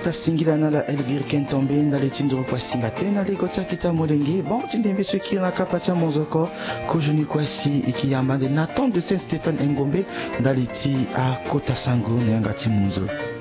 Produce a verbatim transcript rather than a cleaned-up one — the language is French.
Martha Singila na la Elvire Kentombe ndale tindro kwa singa tena le gotia kita molenge bon tindembe ce qui na kapatia monzoko kujuni kwa si ikiyamba de Nathan de Saint Stéphane Ngombe ndale ti a Kota Sango na ngati munzo.